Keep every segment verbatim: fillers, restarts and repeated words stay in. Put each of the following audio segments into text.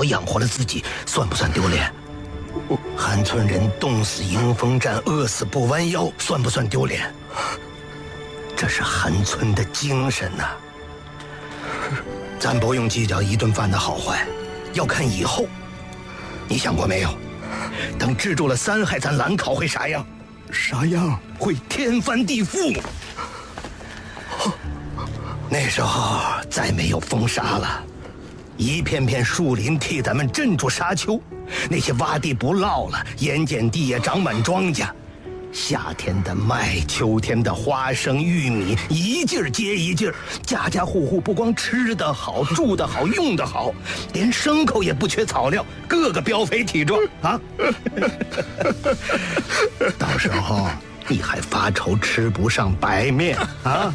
好养活了自己，算不算丢脸？韩村人冻死迎风站，饿死不弯腰，算不算丢脸？这是韩村的精神呐、啊！咱不用计较一顿饭的好坏，要看以后。你想过没有？等治住了三害，咱兰考会啥样？ 啥样？ 会天翻地覆。那时候再没有风沙了，一片片树林替咱们镇住沙丘，那些洼地不涝了，盐碱地也长满庄稼。夏天的麦，秋天的花生、玉米，一劲儿接一劲儿，家家户户不光吃得好、住得好、用得好，连牲口也不缺草料，个个膘肥体壮啊！到时候你还发愁吃不上白面啊？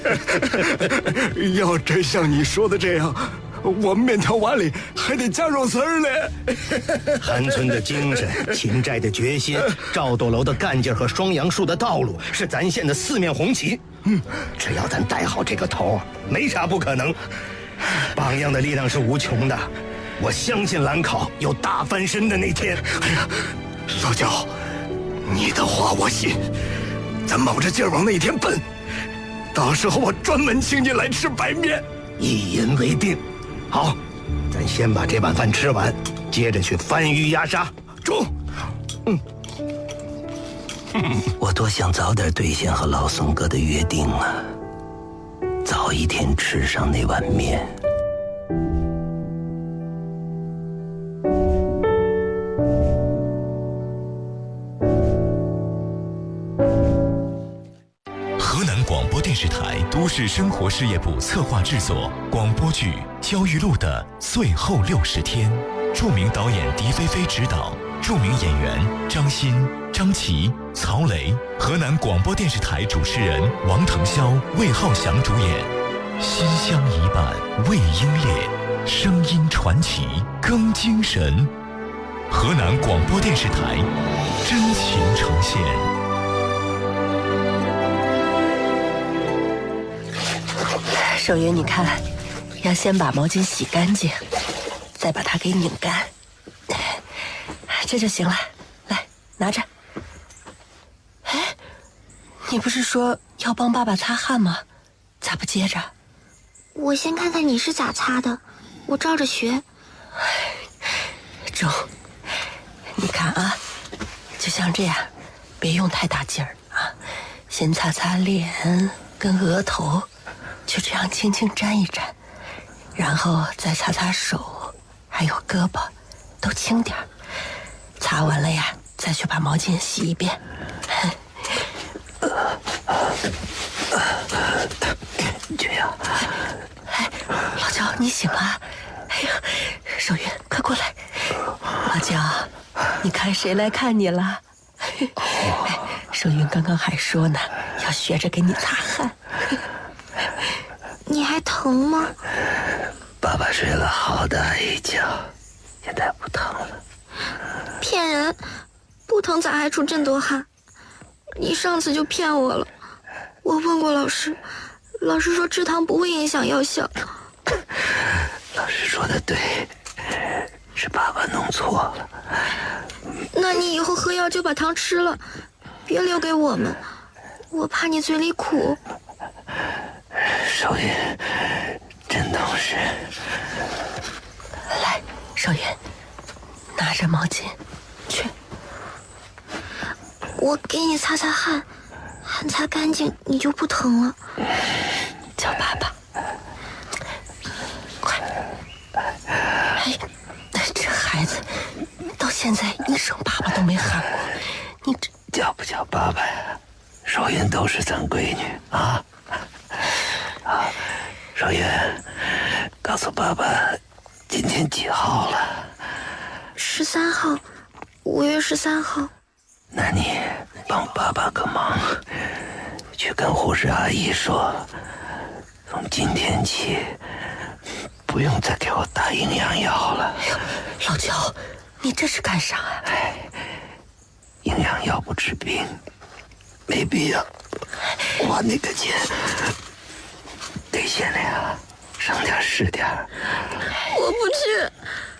要真像你说的这样，我们面条碗里还得加肉丝儿嘞。 韩村的精神，秦寨的决心，赵斗楼的干劲和双杨树的道路，是咱县的四面红旗。嗯，只要咱带好这个头，没啥不可能。榜样的力量是无穷的，我相信兰考有大翻身的那天。 哎呀，老焦，你的话我信，咱卯着劲儿往那一天奔，到时候我专门请你来吃白面。 一言为定。好，咱先把这碗饭吃完，接着去翻鱼压沙。中。嗯。我多想早点兑现和老宋哥的约定啊，早一天吃上那碗面。 河南广播电视台都市生活事业部策划制作广播剧《焦裕禄的最后六十天》，著名导演狄菲菲执导，著名演员张欣、张琪、曹雷，河南广播电视台主持人王腾霄、魏浩翔主演。心相一半未英烈，声音传奇更精神。河南广播电视台真情呈现。 守约，你看，要先把毛巾洗干净，再把它给拧干，这就行了。来，拿着。哎，你不是说要帮爸爸擦汗吗？咋不接着？ 我先看看你是咋擦的，我照着学。 中，你看啊，就像这样，别用太大劲儿啊，先擦擦脸跟额头。就这样轻轻沾一沾，然后再擦擦手，还有胳膊，都轻点儿。擦完了呀，再去把毛巾洗一遍。 这样， 哎，老焦，你醒了？哎呀，守约，快过来。老焦，你看谁来看你了？哎，守约刚刚还说呢，要学着给你擦汗。 你还疼吗？ 爸爸睡了好大一觉，现在不疼了。 骗人，不疼咋还出这么多汗？你上次就骗我了。我问过老师，老师说吃糖不会影响药效。 老师说的对，是爸爸弄错了。 那你以后喝药就把糖吃了，别留给我们，我怕你嘴里苦。 少爷真懂事。 来，少爷，拿着毛巾去。 我给你擦擦汗，汗擦干净你就不疼了。 叫爸爸，快！哎，这孩子到现在一声爸爸都没喊过，你这叫不叫爸爸呀？少爷都是咱闺女啊。啊，少爷，告诉爸爸，今天几号了？ 十三号，五月十三号。 那你帮爸爸个忙，去跟护士阿姨说，从今天起，不用再给我打营养药了。 哎呦，老焦，你这是干啥啊？ 哎，营养药不治病，没必要花那个钱。给县里啊，上点是点。 我不去。